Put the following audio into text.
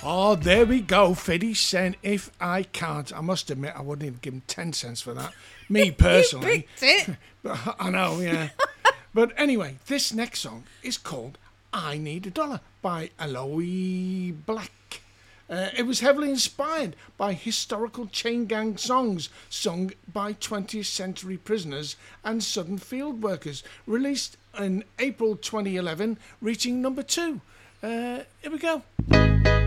Oh, there we go. 50 Cent, If I Can't. I must admit, I wouldn't even give him 10 cents for that. Me personally. You picked it. But I know, yeah. But anyway, this next song is called I Need a Dollar by Aloe Black. It was heavily inspired by historical chain gang songs sung by 20th century prisoners and southern field workers, released in April 2011, reaching number 2. Here we go.